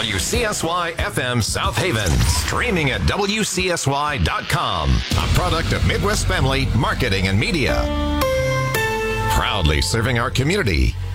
WCSY FM South Haven. Streaming at WCSY.com. A product of Midwest Family Marketing and Media. Proudly serving our community.